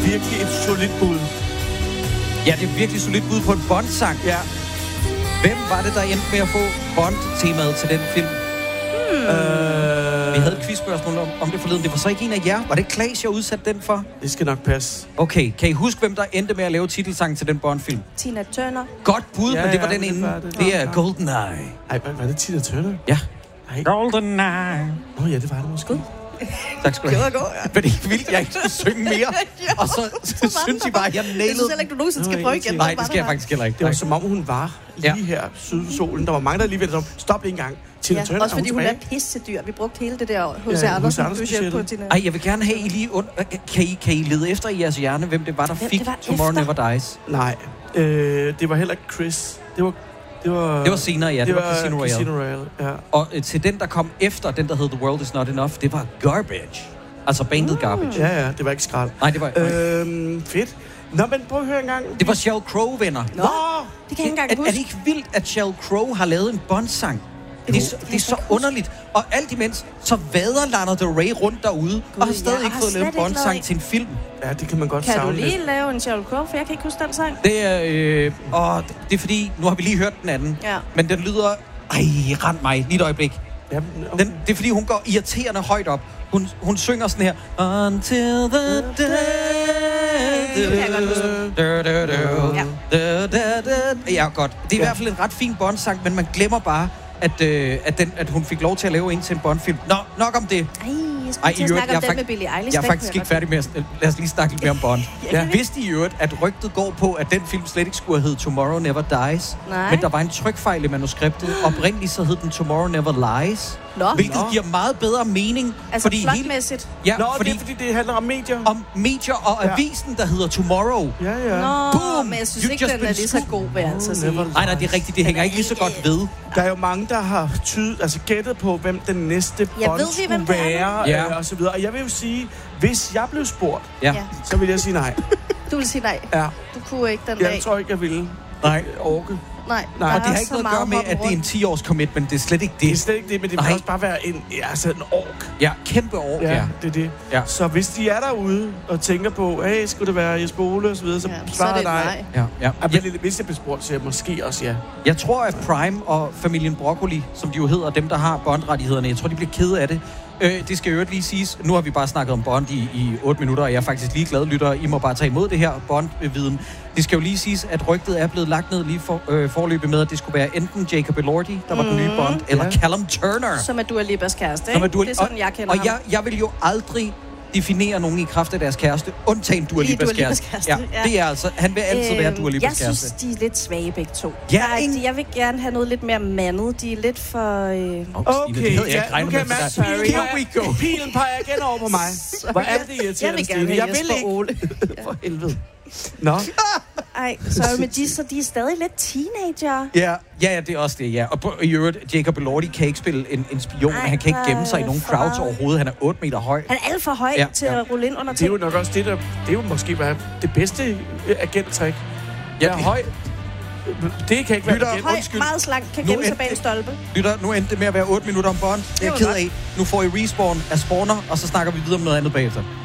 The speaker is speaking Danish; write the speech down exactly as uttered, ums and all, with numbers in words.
virkelig et solidt bud. Ja, det er virkelig solidt bud på en Bond-sang. Ja. Hvem var det, der endte med at få Bond-temaet til den film? Hmm. Øh... Vi havde et quizspørgsmål om, om det forleden. Det var så ikke en af jer. Var det Klaas, jeg udsatte den for? Det skal nok passe. Okay, kan I huske, hvem der endte med at lave titelsangen til den Bond-film? Tina Turner. Godt bud, Ja, men det var ja, den det inden. var det. Det er Nå, nå. GoldenEye. Ej, var det Tina Turner? Ja. Ej. GoldenEye. Nå ja, det var det måske. Tak skal du have. Det var godt, ja. Men det er vildt, jeg ikke skulle synge mere. Og så, så synes I bare, at jeg Jeg nailede synes heller ikke, du nogensinde skal Nå, prøve ikke igen. Nej, det skal jeg faktisk heller ikke. Det var Nej. som om, hun var lige Ja. her syd for solen. Der var mange, der lige vendte om. Stop lige en gang. Tina Ja, Turner, også fordi hun er tilbage? pissedyr. Vi brugte hele det der H C Ja, H C Andersen Andersen budget på budgettet. Tina. Ej, jeg vil gerne have, I lige und... kan, I, kan I lede efter i jeres hjerne, hvem det var, der Hvem fik det var Tomorrow efter? Never Dies? Nej, øh, det var heller ikke Chris. Det var... Det var, Det var senere, ja. Det, det var, var Casino Royale. Casino Royale, ja. Og øh, til den, der kom efter, den der hed The World Is Not Enough, det var Garbage. Altså bandet Garbage. Ja, ja, det var ikke skrald. Nej, det var... Øhm, fedt. Nå, men prøv at høre en gang. Det var Sheryl Crow, venner. Nå, det kan jeg ikke engang er, er huske. det ikke vildt, at Sheryl Crow har lavet en Bond-sang? Det er, så, det er så underligt. Og alt imens, så vader Lana Del Rey rundt derude, og har stadig jeg ikke har fået lavet en slet ikke Bond-sang lavet- til en film. Ja, det kan man godt Kan du savne lige lidt. lave en Sheryl Crow, for jeg kan ikke huske den sang. Det er... Øh, og det er fordi, nu har vi lige hørt den anden. Ja. Men den lyder... Ej, rend mig. Lige et øjeblik. Ja, okay. Den, det er fordi, hun går irriterende højt op. Hun, hun synger sådan her. Until the day... Det kan jeg godt huske. Du, du, du. Ja. Du, du, du. Ja, godt. Det er i Ja. hvert fald en ret fin Bond-sang, men man glemmer bare, at, øh, at, den, at hun fik lov til at lave en til en Bond-film. Nå, nok om det. Ej, jeg skulle Ej, til at i øvrigt, snakke jeg om er den fakt- med Billie Eilish. Jeg er Den faktisk kunne ikke færdig med at... Lad os lige snakke lidt mere om Bond. Ja. Vidste I i øvrigt, at rygtet går på, at den film slet ikke skulle have heddet Tomorrow Never Dies? Nej. Men der var en trykfejl i manuskriptet. Oprindeligt så hed den Tomorrow Never Lies. Nå. Hvilket Nå. giver meget bedre mening. Altså fordi plotmæssigt. Ja, Nå, fordi, det er fordi, det handler om medier. om medier og Ja. avisen, der hedder Tomorrow. Ja, ja. Nå, Boom! men jeg synes You ikke, just den er been lige så scooped. god, vil jeg altså sige. Never Nej, nej, det er rigtigt. Det hænger ikke lige så godt ved. Der er jo mange, der har tydet, altså gættet på, hvem den næste Ja, Bond ved vi, hvem skulle det er være, Ja. øh, og så videre. Og jeg vil jo sige, hvis jeg blev spurgt, Ja. Ja. så vil jeg sige nej. Du vil sige nej. Ja. Du kunne ikke den dag. Jeg tror ikke, jeg ville Nej. orke. Nej, Nej. der Og det har er ikke så noget at meget gøre med, hoppen at det er en rundt. ti-års commitment. Det er slet ikke Det er det. slet ikke det, men det Nej. kan også bare være en, ja, altså en ork. Ja, kæmpe år. Ja, Ja. det er det. Ja. Så hvis de er derude og tænker på, hey, skulle det være Jesper Ole og så videre, så Ja, så er svarer det jeg et nej. nej. Ja, ja. Ja, Jeg, men hvis jeg bliver spurgt, så jeg måske også ja. jeg tror, at Prime og familien Broccoli, som de jo hedder, dem der har Bond-rettighederne, jeg tror, de bliver kede af det. Øh, det skal jo lige siges. Nu har vi bare snakket om Bond i, i otte minutter, og jeg er faktisk lige glad, lytter. I må bare tage imod det her Bond-viden. Det skal jo lige siges, at rygtet er blevet lagt ned lige for, øh, forløbet med, at det skulle være enten Jacob Elordi, der var mm, den nye Bond, eller ja. Callum Turner. Som er Dua Lipas kæreste, Som ikke? er Dua- Det er sådan, og, jeg kender Og ham. jeg, jeg vil jo aldrig definere nogen i kraft af deres kæreste, undtagen Dua Lige Lipas Dua Lipas kæreste. kæreste, Ja, ja. det er altså, han vil altid være Dua Lipas Jeg kæreste. synes, de er lidt svage begge to. Ja, Der er- ikke? de- Jeg vil gerne have noget lidt mere mandet. De er lidt for... Øh... Oh, Stine, Okay, det havde jeg ja, ikke regnet nu med. kan jeg for mærke, dig. pilen Here we peger- go. Pilen peger igen over på mig. Hvor er det Jeg irriterende, vil gerne Stine. have Jeg vil Jesper ikke. Ole. For helvede. Nå. Ej, så, men de, så de er stadig lidt teenager. Ja, ja, ja, det er også det, ja. Og på, i øvrigt, Jacob Elordi kan ikke spille en, en spion. Ej, Han kan ikke gemme sig i hvor nogen for- crowds overhovedet. Han er otte meter høj. Han er alt for høj Ja, ja, til ja. at rulle ind under Det er ting. jo nok også det, der... Det er jo måske være det bedste øh, agenttrik. Ja, Jeg er det- høj. Det kan ikke være Lytter. agent. Høj, Undskyld. meget slank, kan Nu gemme sig endte- bag en stolpe. Lytter, nu endte det med at være otte minutter om Bond. Det er jeg var ked godt. af. Nu får I respawn af spawner, og så snakker vi videre om noget andet bagefter.